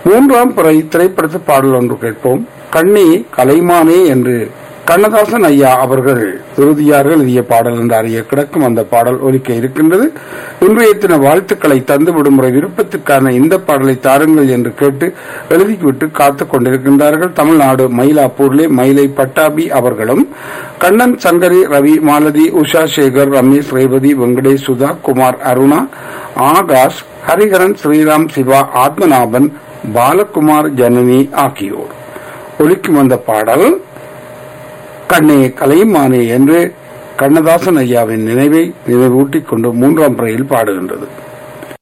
மூன்றாம் பிறை திரைப்படத்து பாடல் ஒன்று கேட்போம். கண்ணே கலைமானே என்று கண்ணதாசன் ஐயா அவர்கள் இறுதியாக எழுதிய பாடல் என்று அறிய கிடக்கும் அந்த பாடல் ஒலிக்க இருக்கின்றது. இன்றைய தின வாழ்த்துக்களை தந்து விடுமுறை விருப்பத்துக்கான இந்த பாடலை தாருங்கள் என்று கேட்டு எழுதிவிட்டு காத்துக் கொண்டிருக்கின்றார்கள். தமிழ்நாடு மயிலாப்பூரிலே மயிலை பட்டாபி அவர்களும், கண்ணன், சங்கரி, ரவி, மாலதி, உஷா சேகர், ரமேஷ், ரேவதி, வெங்கடேஷ், சுதா, குமார், அருணா, ஆகாஷ், ஹரிஹரன், ஸ்ரீராம், சிவா, ஆத்மநாபன், பாலகுமார், ஜனனி ஆகியோர். ஒலிக்கும் அந்த பாடல் கண்ணே கலைமானே என்று கண்ணதாசன் ஐயாவின் நினைவை நினைவூட்டிக் கொண்டு மூன்றாம் பிறையில் பாடுகின்றது.